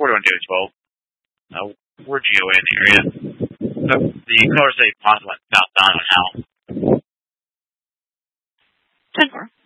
41 to 12. We're GOA in the area. The colors say possible southbound on Howell. 10-4.